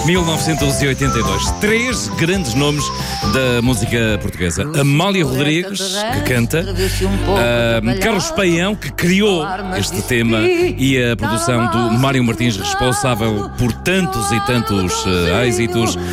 1982. Três grandes nomes da música portuguesa. Amália Rodrigues, que canta, Carlos Paião, que criou este tema, e a produção do Mário Martins, responsável por tantos e tantos êxitos.